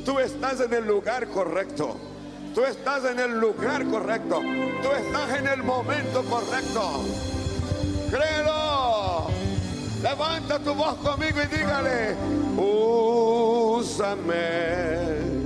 Tú estás en el lugar correcto. Tú estás en el lugar correcto. Tú estás en el momento correcto. Créelo. Levanta tu voz conmigo y dígale: úsame.